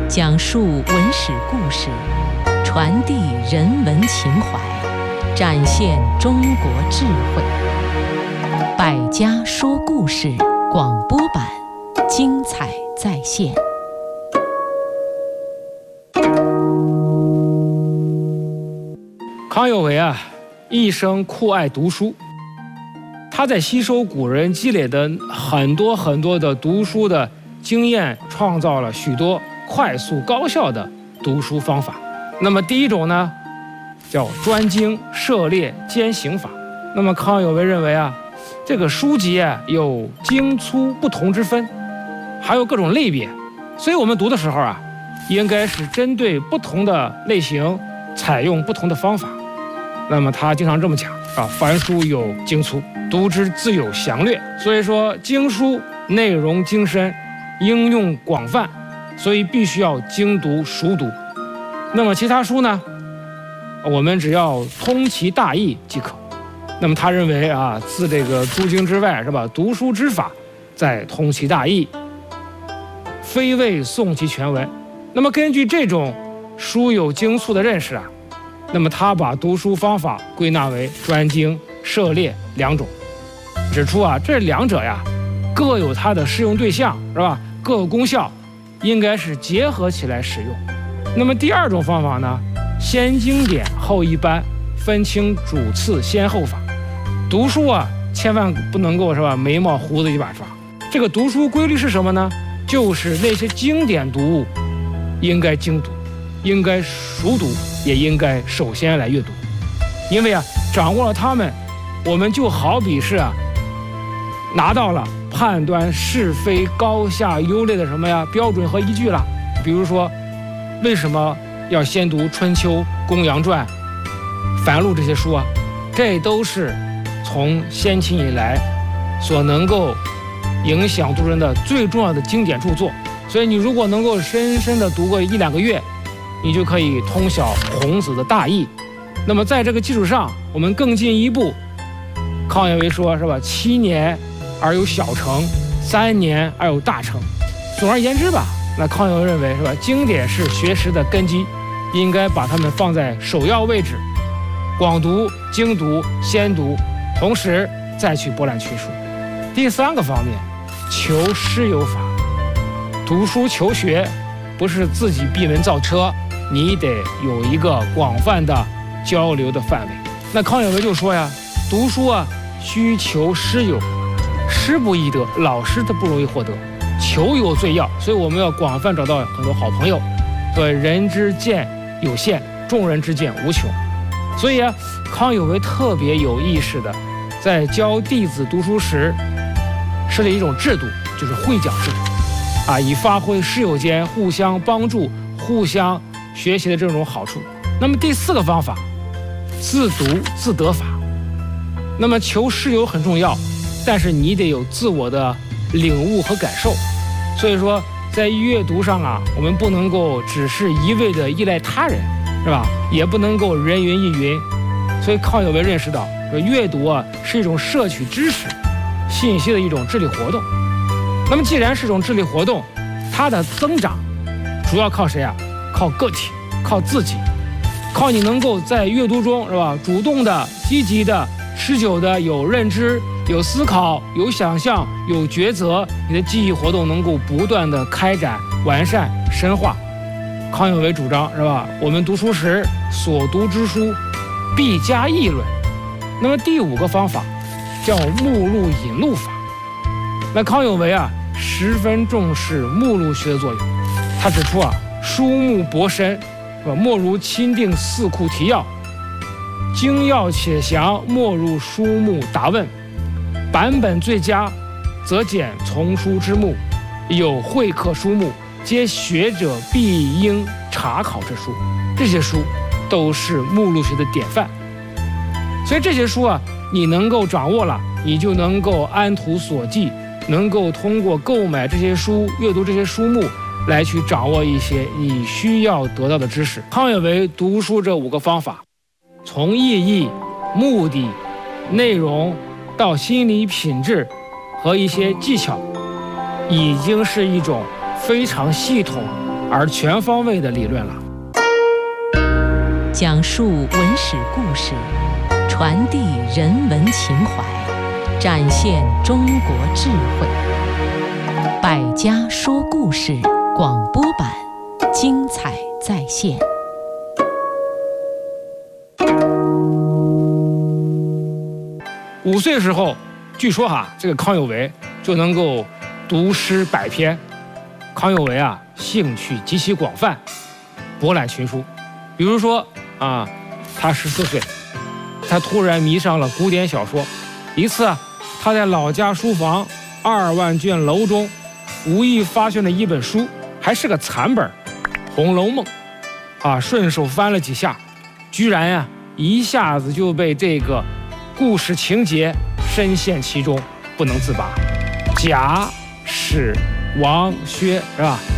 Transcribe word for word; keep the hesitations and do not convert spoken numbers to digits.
讲述文史故事，传递人文情怀，展现中国智慧。百家说故事广播版，精彩再现。 康有为啊，一生酷爱读书，他在吸收古人积累的很多很多的读书的经验，创造了许多快速高效的读书方法。那么第一种呢，叫专精涉猎兼行法。那么康有为认为啊，这个书籍啊有精粗不同之分，还有各种类别，所以我们读的时候啊，应该是针对不同的类型，采用不同的方法。那么他经常这么讲啊，凡书有精粗，读之自有详略。所以说经书内容精深，应用广泛，所以必须要精读熟读。那么其他书呢，我们只要通其大意即可。那么他认为啊，自这个诸经之外，是吧？读书之法，再通其大意，非谓诵其全文。那么根据这种书有精粗的认识啊，那么他把读书方法归纳为专精涉猎两种，指出啊，这两者呀各有它的适用对象，是吧？各有功效，应该是结合起来使用。那么第二种方法呢，先经典后一般，分清主次先后法。读书啊，千万不能够是吧，眉毛胡子一把抓。这个读书规律是什么呢？就是那些经典读物应该精读，应该熟读，也应该首先来阅读。因为啊，掌握了它们，我们就好比是啊，拿到了判断是非高下优劣的什么呀标准和依据了。比如说，为什么要先读《春秋》《公羊传》《繁露》这些书啊？这都是从先秦以来所能够影响读人的最重要的经典著作。所以你如果能够深深的读个一两个月，你就可以通晓孔子的大义。那么在这个基础上，我们更进一步，康有为说是吧，七年而有小成，三年而有大成。总而言之吧，那康有为认为是吧，经典是学识的根基，应该把它们放在首要位置，广读、精读、先读，同时再去博览群书。第三个方面，求师有法。读书求学不是自己闭门造车，你得有一个广泛的交流的范围。那康有为就说呀，读书啊需求师友，师不易得，老师他不容易获得，求友最要。所以我们要广泛找到很多好朋友。所以人之见有限，众人之见无穷。所以啊，康有为特别有意识的在教弟子读书时设立一种制度，就是会讲制度啊，以发挥师友间互相帮助、互相学习的这种好处。那么第四个方法，自读自得法。那么求师友很重要，但是你得有自我的领悟和感受。所以说在阅读上啊，我们不能够只是一味的依赖他人，是吧？也不能够人云亦云。所以康有为认识到，阅读啊是一种摄取知识信息的一种智力活动。那么既然是一种智力活动，它的增长主要靠谁啊？靠个体，靠自己，靠你能够在阅读中，是吧，主动的、积极的、持久的有认知、有思考、有想象、有抉择，你的记忆活动能够不断的开展、完善、深化。康有为主张，是吧，我们读书时所读之书必加议论。那么第五个方法叫目录引路法。那康有为啊十分重视目录学的作用。他指出啊，书目博深，莫如钦定四库提要，精要且详，莫如书目答问。版本最佳，则简从书之目，有会客书目，皆学者必应查考之书。这些书都是目录学的典范。所以这些书啊，你能够掌握了，你就能够安图所记，能够通过购买这些书、阅读这些书目来去掌握一些你需要得到的知识。康有为读书这五个方法，从意义、目的、内容到心理品质和一些技巧，已经是一种非常系统而全方位的理论了。 讲述文史故事，传递人文情怀，展现中国智慧。百家说故事广播版，精彩再现。 五岁时候，据说哈，这个康有为就能够读诗百篇。康有为啊，兴趣极其广泛，博览群书。比如说啊，他十四岁，他突然迷上了古典小说。一次啊，他在老家书房二万卷楼中，无意发现了一本书，还是个残本，《红楼梦》啊，顺手翻了几下，居然呀、啊，一下子就被这个故事情节深陷其中，不能自拔。贾、史、王、薛是吧？